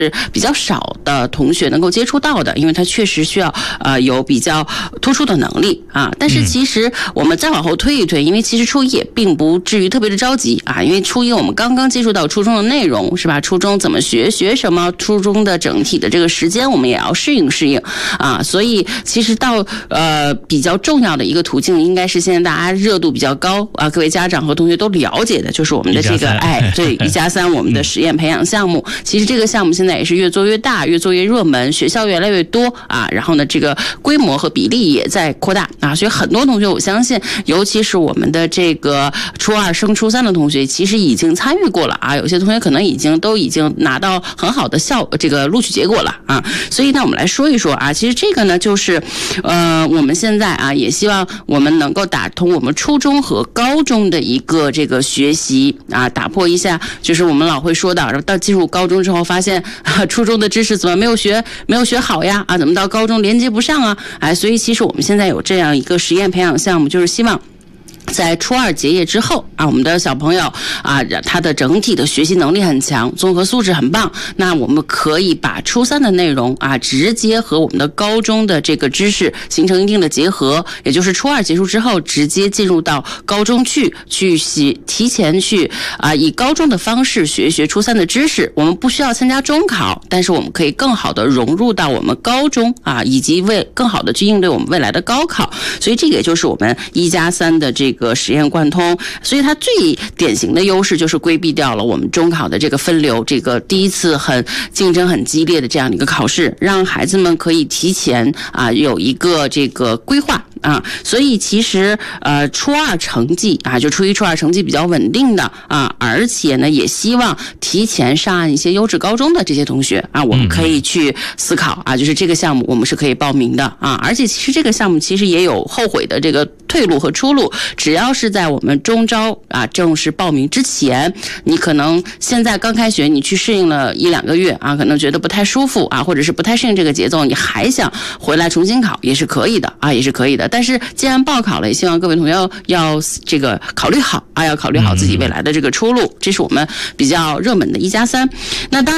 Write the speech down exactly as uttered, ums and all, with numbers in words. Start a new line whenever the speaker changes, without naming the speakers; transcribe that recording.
是比较少的同学能够接触到的，因为它确实需要呃有比较突出的能力啊。但是其实我们再往后推一推，因为其实初一也并不至于特别的着急啊，因为初一我们刚刚接触到初中的内容是吧？初中怎么学，学什么，初中的整体的这个时间我们也要适应适应啊。所以其实到呃比较重要的一个途径，应该是现在大家热度比较高啊，各位家长和同学都了解的，就是我们的这个哎对一加三我们的实验培养项目。其实这个项目现在也是越做越大，越做越热门，学校越来越多啊，然后呢，这个规模和比例也在扩大啊，所以很多同学，我相信，尤其是我们的这个初二升初三的同学，其实已经参与过了啊，有些同学可能已经都已经拿到很好的校这个录取结果了啊，所以呢，我们来说一说啊，其实这个呢，就是呃，我们现在啊，也希望我们能够打通我们初中和高中的一个这个学习啊，打破一下，就是我们老会说的，然后到进入高中之后发现、啊、初中的知识怎么没有学没有学好呀啊，怎么到高中连接不上啊？哎，所以其实我们现在有这样一个实验培养项目，就是希望在初二结业之后啊，我们的小朋友啊，他的整体的学习能力很强，综合素质很棒。那我们可以把初三的内容啊，直接和我们的高中的这个知识形成一定的结合，也就是初二结束之后，直接进入到高中去，去习提前去啊，以高中的方式学一学初三的知识。我们不需要参加中考，但是我们可以更好的融入到我们高中啊，以及为更好的去应对我们未来的高考。所以这个也就是我们一加三的这个。这个实验贯通，所以它最典型的优势就是规避掉了我们中考的这个分流，这个第一次很竞争很激烈的这样的一个考试，让孩子们可以提前啊有一个这个规划啊，所以其实呃初二成绩啊，就初一初二成绩比较稳定的啊，而且呢也希望提前上岸一些优质高中的这些同学啊，我们可以去思考啊，就是这个项目我们是可以报名的啊，而且其实这个项目其实也有后悔的这个退路和出路，只要是在我们中招啊正式报名之前，你可能现在刚开学，你去适应了一两个月啊，可能觉得不太舒服啊，或者是不太适应这个节奏，你还想回来重新考也是可以的啊，也是可以的。但是既然报考了，也希望各位同学要要这个考虑好啊，要考虑好自己未来的这个出路，这是我们比较热门的一加三。那当然。